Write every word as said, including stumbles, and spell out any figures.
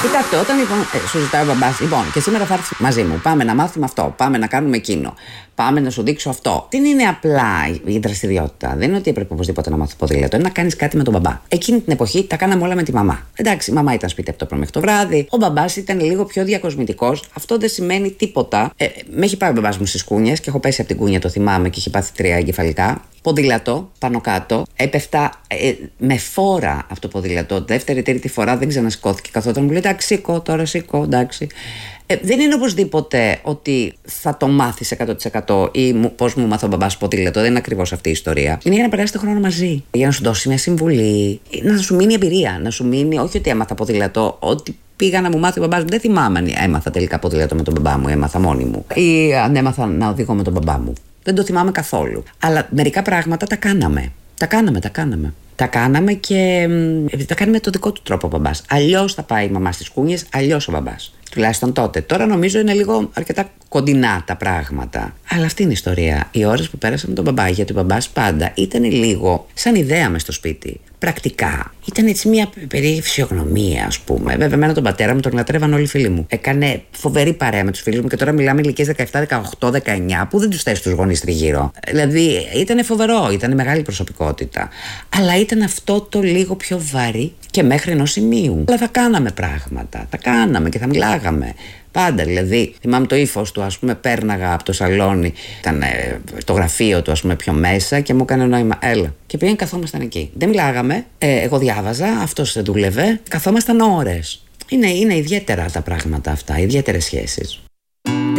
Κοιτάξτε, όταν λοιπόν ε, σου ζητάει ο μπαμπάς, λοιπόν, και σήμερα θα έρθει μαζί μου, πάμε να μάθουμε αυτό, πάμε να κάνουμε εκείνο, πάμε να σου δείξω αυτό. Δεν είναι απλά η δραστηριότητα. Δεν είναι ότι έπρεπε οπωσδήποτε να μάθω ποδήλατο. Είναι να κάνεις κάτι με τον μπαμπά. Εκείνη την εποχή τα κάναμε όλα με τη μαμά. Εντάξει, η μαμά ήταν σπίτι από το πρωί μέχρι το βράδυ. Ο μπαμπάς ήταν λίγο πιο διακοσμητικός. Αυτό δεν σημαίνει τίποτα. Ε, με έχει πάει ο μπαμπάς μου στις κούνιες και έχω πέσει από την κούνια, το θυμάμαι, και έχει πάθει τρία εγκεφαλικά. Ποδήλατο, πάνω κάτω, έπεφτα ε, με φόρα αυτό το ποδήλατο. Δεύτερη, τρίτη φορά δεν ξανασηκώθηκε καθόταν. Μου λέει εντάξει, σηκώ, τώρα σηκώ, εντάξει. Ε, δεν είναι οπωσδήποτε ότι θα το μάθεις εκατό τοις εκατό ή πώς μου μάθω ο μπαμπάς ποδήλατο. Δεν είναι ακριβώς αυτή η ιστορία. Είναι για να περάσετε χρόνο μαζί. Για να σου δώσει μια συμβουλή, να σου μείνει εμπειρία. Να σου μείνει, όχι ότι έμαθα ποδήλατο, ότι πήγα να μου μάθει ο μπαμπάς μου. Δεν θυμάμαι αν έμαθα τελικά ποδήλατο με τον μπαμπά μου, έμαθα μόνη μου. Ή αν έμαθα να οδηγώ με τον μπαμπά μου. Δεν το θυμάμαι καθόλου. Αλλά μερικά πράγματα τα κάναμε. Τα κάναμε, τα κάναμε. Τα κάναμε και μ, τα κάνει με το δικό του τρόπο ο μπαμπάς. Αλλιώς θα πάει η μαμά στις κούνιες, αλλιώς ο μπαμπάς. Τουλάχιστον τότε. Τώρα νομίζω είναι λίγο αρκετά κοντινά τα πράγματα. Αλλά αυτή είναι η ιστορία. Οι ώρες που πέρασα με τον μπαμπά, γιατί ο μπαμπάς πάντα ήταν λίγο σαν ιδέα μες στο σπίτι. Πρακτικά. Ήταν έτσι μια περίεργη φυσιογνωμία, ας πούμε. Βέβαια, εμένα τον πατέρα μου τον λατρεύαν όλοι οι φίλοι μου. Έκανε φοβερή παρέα με τους φίλους μου και τώρα μιλάμε ηλικίες δεκαεπτά, δεκαοκτώ, δεκαεννιά, που δεν τους θες τους γονείς τριγύρω. Δηλαδή, ήταν φοβερό, ήταν μεγάλη προσωπικότητα. Αλλά ήταν αυτό το λίγο πιο βαρύ και μέχρι ενός σημείου. Αλλά θα κάναμε πράγματα. Τα κάναμε και θα μιλάγαμε. Πάντα, δηλαδή, θυμάμαι το ύφος του, ας πούμε, πέρναγα από το σαλόνι, ήταν ε, το γραφείο του, ας πούμε, πιο μέσα και μου έκανε νόημα, έλα. Και πήγαινε, καθόμασταν εκεί. Δεν μιλάγαμε, ε, εγώ διάβαζα, αυτός δούλευε, καθόμασταν ώρες. Είναι, είναι ιδιαίτερα τα πράγματα αυτά, ιδιαίτερες σχέσεις.